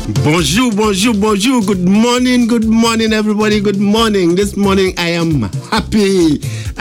Bonjour, bonjour, bonjour. Good morning, everybody. Good morning. This morning I am happy.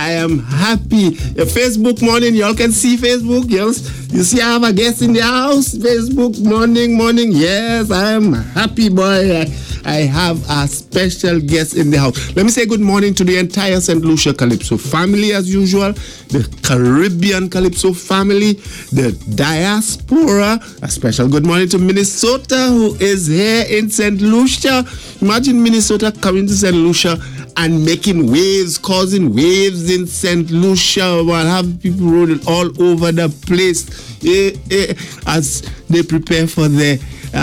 Facebook morning, y'all can see Facebook. Yes, you see I have a guest in the house. Facebook morning. Yes, I am happy, boy. I have a special guest in the house. Let me say good morning to the entire St. Lucia Calypso family as usual, the Caribbean Calypso family, the diaspora. A special good morning to Minnesota, who is here in St. Lucia. Imagine Minnesota coming to St. Lucia and making waves, causing waves in St. Lucia, while having people rolling all over the place as they prepare for the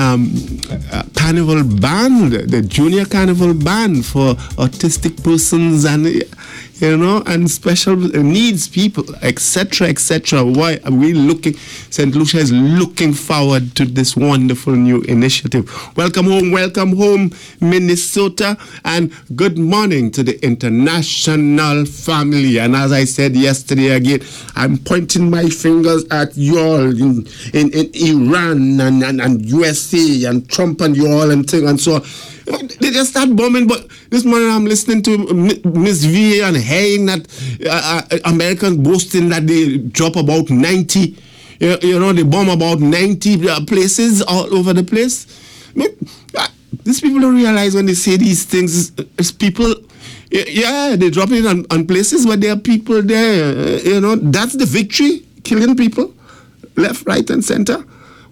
carnival band, the junior carnival band for autistic persons and and special needs people, etc. Why are we looking? St. Lucia is looking forward to this wonderful new initiative. Welcome home, Minnesota, and good morning to the international family. And as I said yesterday again, I'm pointing my fingers at you all in Iran and USA and Trump and you all and thing and so on. They just start bombing, but this morning I'm listening to Miss V and hearing that Americans boasting that they drop about 90, they bomb about 90 places all over the place. These people don't realize when they say these things, it's people, they drop it on places, but there are people there, that's the victory, killing people, left, right, and center.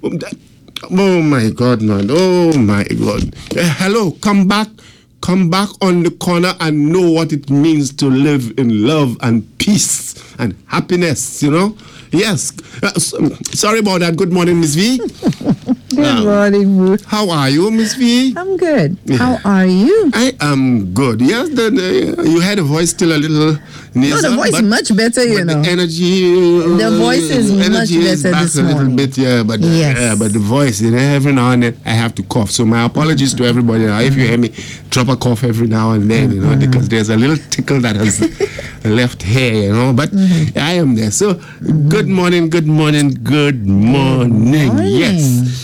Oh my God, man. Oh my God. Hello, come back on the corner and know what it means to live in love and peace and happiness, Yes. Sorry about that. Good morning, Miss V. Good morning, Ruth. How are you, Miss V? I'm good. How are you? I am good. Yes, you had a voice still a little nasal. No, the voice is much better, The energy. The voice is much better back this a little morning. bit, but Yes. but the voice, every now and then I have to cough. So my apologies to everybody. If you hear me drop a cough every now and then, because there's a little tickle that has left here, but I am there. So good morning. Yes.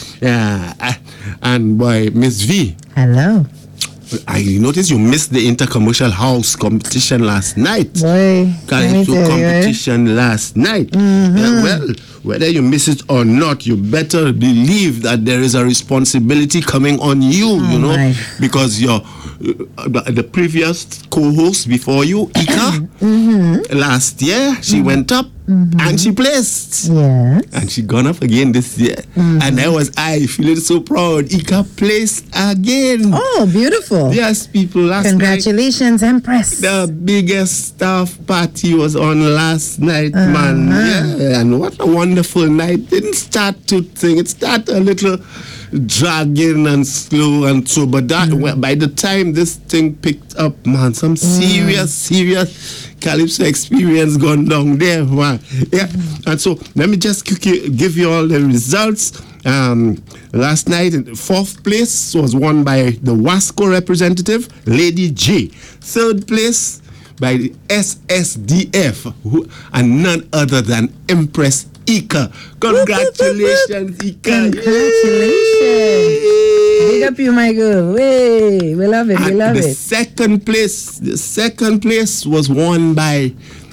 And boy, Miss V. Hello. I noticed you missed the intercommercial house competition last night. Boy, Calypso competition last night. Well, whether you miss it or not, you better believe that there is a responsibility coming on you, because you're the previous co-host before you, Ika, last year, she went up and she placed. Yes. And she gone up again this year. And that was I feeling so proud. Ika placed again. Oh, beautiful. Yes, people, last Congratulations, Empress. night, the biggest staff party was on last night, man. Yeah, and what a wonderful night. Didn't start to sing. It started a little dragging and slow and so, but that by the time this thing picked up, man, some serious Calypso experience gone down there, man. Yeah, and so let me just quickly give you all the results. Last night, fourth place was won by the Wasco representative, Lady J. Third place by the SSDF, and none other than Empress Ika. Congratulations, Ika. Congratulations. Big up you, my girl. Hey, we love it. The second place was won by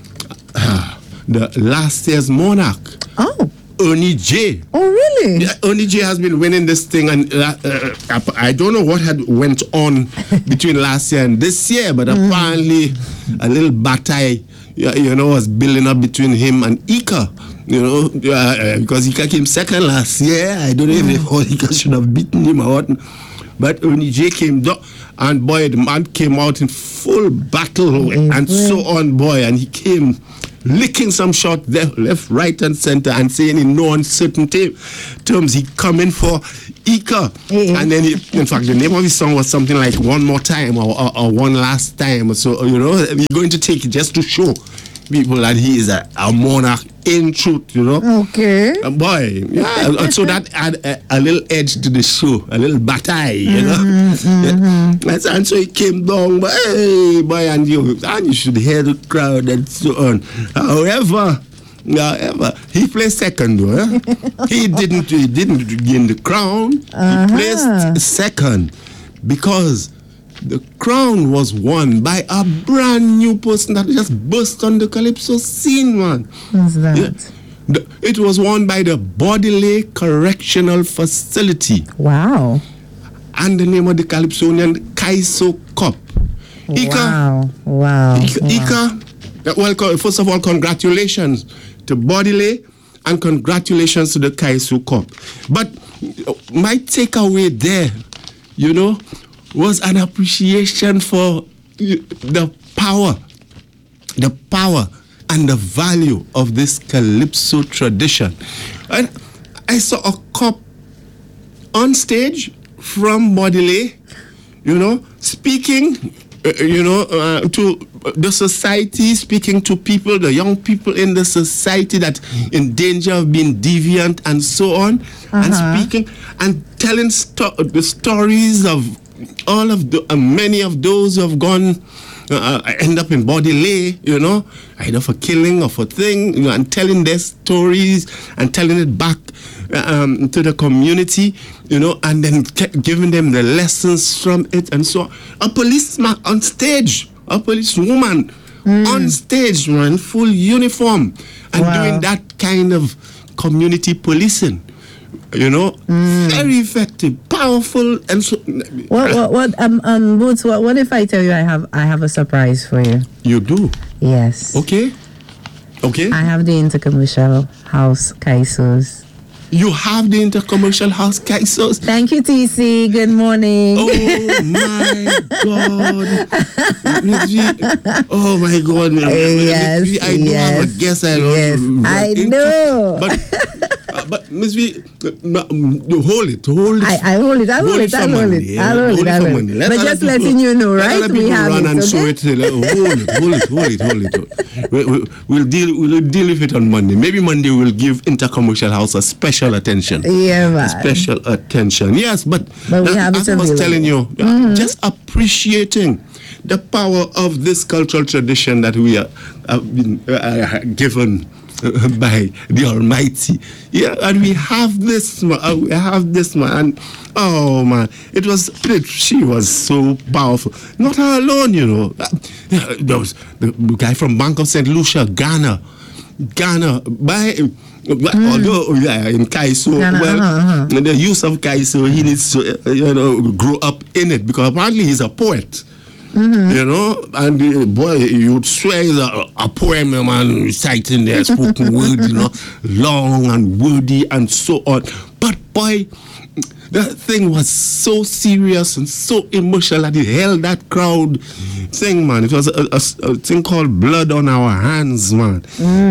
the last year's monarch. Oh. Ernie J. Oh, really? Yeah, Ernie J has been winning this thing, and I don't know what had went on between last year and this year, but apparently a little battle, was building up between him and Ika. Because Ika came second last year. I don't know if Ika should have beaten him or what. But Ernie J came down, and boy, the man came out in full battle and so on, boy, and he came licking some shot there, left, right, and center, and saying in no uncertain terms he coming for Ika. And then, in fact, the name of his song was something like One More Time or One Last Time. So, we're going to take it just to show people that he is a monarch in truth, Okay. Boy, yeah. So that add a little edge to the show, a little bataille, Yeah. And so he came down, but hey, boy, and you should hear the crowd and so on. However, Ever. He placed second, though. He didn't gain the crown. He placed second because the crown was won by a brand new person that just burst on the calypso scene, man. Who's that? It was won by the Bodiley Correctional Facility. Wow. And the name of the Calypsonian Kaiso Cup. Wow. Ika, well, first of all, congratulations to Bodiley and congratulations to the Kaiso Cup. But my takeaway there, was an appreciation for the power and the value of this calypso tradition. And I saw a cup on stage from Bodiley, speaking, to the society, speaking to people, the young people in the society that in danger of being deviant and so on, and speaking and telling the stories of all of many of those who have gone end up in Bodiley, either for killing or for thing, and telling their stories and telling it back to the community, and then giving them the lessons from it and so on. A policeman on stage, a policewoman on stage, in full uniform, and doing that kind of community policing. Very effective, powerful, and so. Boots, what if I tell you I have a surprise for you? You do? Yes. Okay. I have the Intercommercial House Kaisos. You have the Intercommercial House Kaisos? Thank you, TC. Good morning. Oh my God. Oh my God. Yes. I do have a guess. I know. But Ms. V, hold it. I'll hold it. But just letting you know, right? We have run it, and show it. Hold it. We'll deal with it on Monday. Maybe Monday we'll give Intercommercial House a special attention. Yeah, man. Special attention. Yes, but we have as I was telling you, just appreciating the power of this cultural tradition that we have been given by the Almighty. Yeah, and we have this, man. And oh man, she was so powerful. Not her alone, There was the guy from Bank of St. Lucia, Ghana, although in Kaiso, the use of Kaiso, he needs to grow up in it, because apparently he's a poet. And boy, you'd swear he's a poem, man, reciting their spoken word, long and wordy and so on. But boy, that thing was so serious and so emotional that it held that crowd thing, man. It was a thing called Blood on Our Hands, man.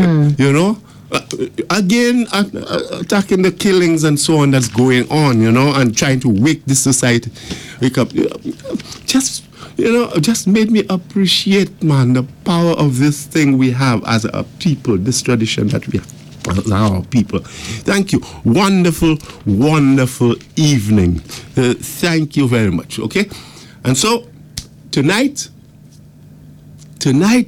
Again, attacking the killings and so on that's going on, and trying to wake the society up. Just made me appreciate, man, the power of this thing we have as a people, this tradition that we have as our people. Thank you. Wonderful, wonderful evening. Thank you very much, okay? And so, tonight, let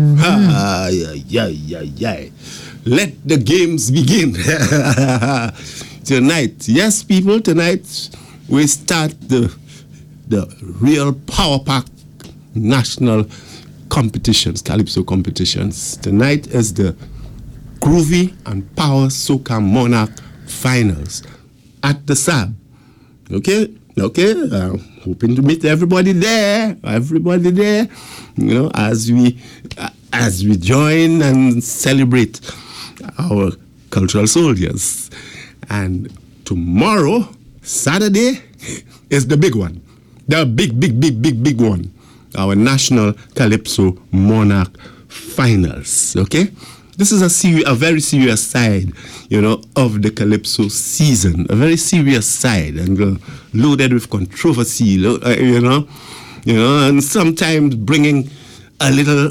the games begin. Tonight, yes, people, tonight we start the real Power Pack national competitions, Calypso competitions. Tonight is the Groovy and Power Soca Monarch finals at the SAB. Okay, hoping to meet everybody there, as we join and celebrate our cultural soldiers. And tomorrow, Saturday, is the big one. The big one. Our National Calypso Monarch Finals. Okay? This is a very serious side, of the Calypso season. A very serious side, and loaded with controversy, and sometimes bringing a little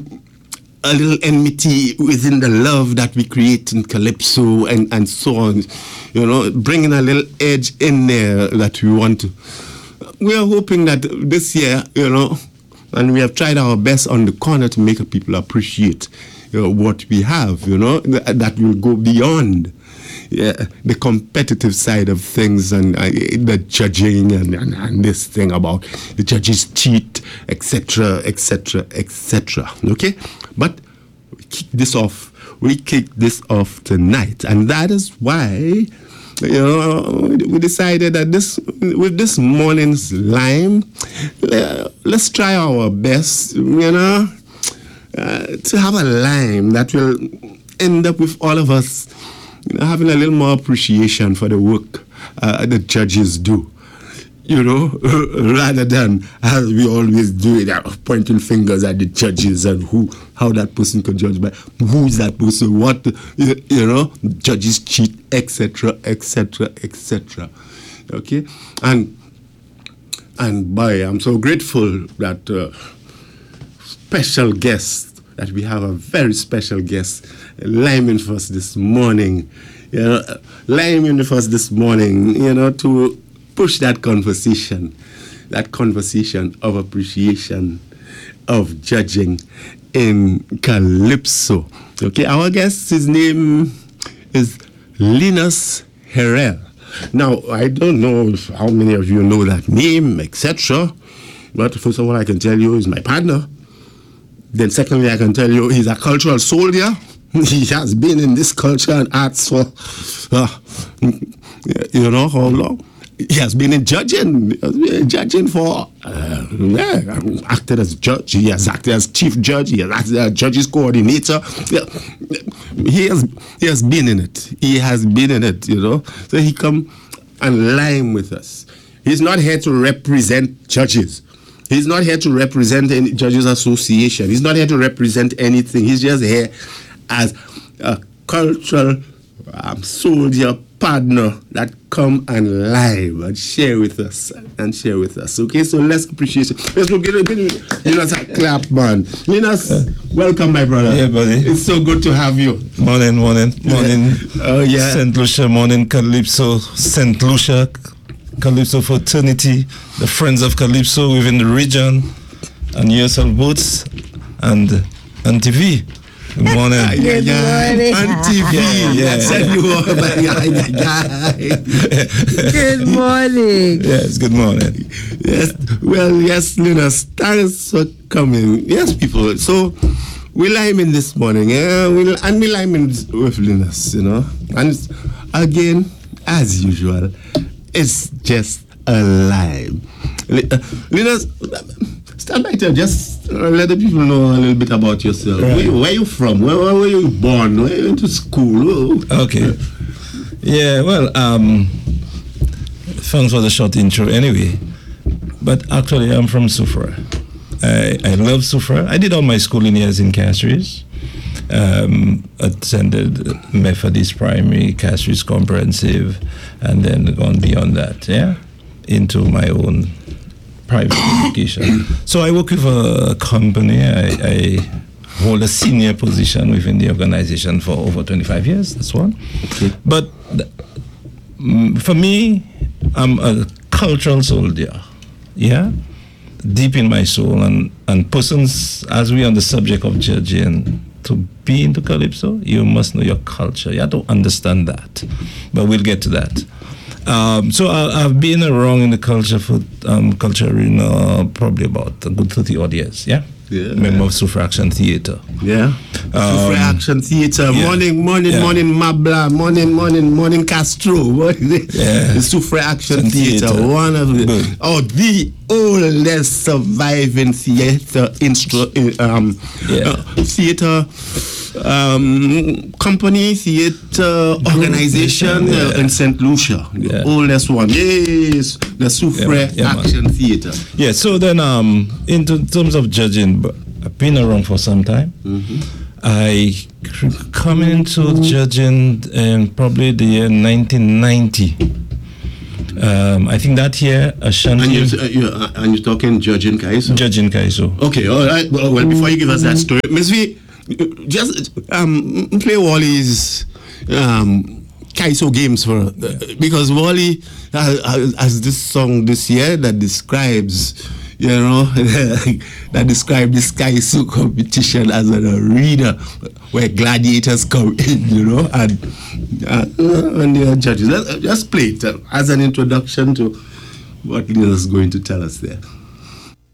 enmity within the love that we create in Calypso and so on. Bringing a little edge in there that we want to. We are hoping that this year, and we have tried our best on the corner to make people appreciate what we have, that will go beyond the competitive side of things and the judging and this thing about the judges cheat, etc., etc., etc. Okay, but we kick this off tonight, and that is why we decided that with this morning's lime, let's try our best, to have a lime that will end up with all of us having a little more appreciation for the work the judges do, rather than as we always do it, pointing fingers at the judges and how that person could judge by who's that person, what, judges cheat, etc., etc., etc. Okay, and boy, I'm so grateful that special guest, that we have a very special guest liming for us this morning, to push that conversation of appreciation, of judging in Calypso. Okay, our guest, his name is Linus Herrell. Now, I don't know how many of you know that name, etc., but first of all, I can tell you he's my partner. Then secondly, I can tell you he's a cultural soldier. He has been in this culture and arts for, how long? He has been in judging. For, acted as judge. He has acted as chief judge. He has acted as judge's coordinator. He has been in it. So he come and lime with us. He's not here to represent judges. He's not here to represent any judges association. He's not here to represent anything. He's just here as a cultural soldier partner that come and live and share with us. Okay, so let's appreciate it. Let's go get Linus a clap, man. Linus, welcome, my brother. Yeah, buddy. It's so good to have you. Morning. Oh, yeah. St. Lucia, morning, Calypso, St. Lucia, Calypso fraternity, the friends of Calypso within the region, and yourself Boots, and TV. Good morning. Good morning. On TV. Good morning. Yes, good morning. Yes. Well, yes, Linus, thanks for coming. Yes, people. So we lime in this morning, we lime in with Linus, And again, as usual, it's just a lime. Linus, stand by there. Just let the people know a little bit about yourself. Right. Where you from? Where were you born? Where you went to school? Okay. Yeah, well, thanks for the short intro anyway. But actually, I'm from Soufrière. I love Soufrière. I did all my schooling years in Castries. Attended Methodist Primary, Castries Comprehensive, and then gone beyond that, into my own private education. So I work with a company. I hold a senior position within the organization for over 25 years. That's one. Okay. But for me, I'm a cultural soldier. Deep in my soul, and persons, as we on the subject of judging, to be into Calypso, you must know your culture. You have to understand that. But we'll get to that. So I've been around in the culture for culture arena probably about a good 30 odd years. Member of Soufrière Action Theatre. Soufrière Action Theatre. Morning, Mabla. Morning, Castro. What is it? The Soufrière Action Theatre. One of the oldest surviving theatre theatre company, theatre organization in St. Lucia. The oldest one. Yes, the Soufrière Action Theatre. Yeah, so then in terms of judging, I've been around for some time. I come into judging in probably the year 1990. I think that year Ashanti. And you're talking Judging Kaiso? Judging Kaiso. Okay, all right. Well, before you give us that story, Ms. V, just play Wally's Kaiso games for because Wally has this song this year that describes you know, that describe the Sky Suit competition as an arena where gladiators come in, you know, and the judges. Let's just play it as an introduction to what Lena's going to tell us there.